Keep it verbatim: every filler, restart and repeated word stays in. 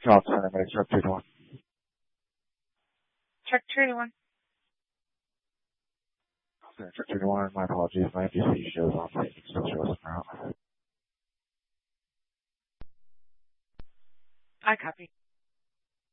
Job Center, Medic Truck two twenty-one. Truck two twenty-one. Center, Truck two twenty-one, my apologies. My F D C shows on site. Still shows us now. I copy.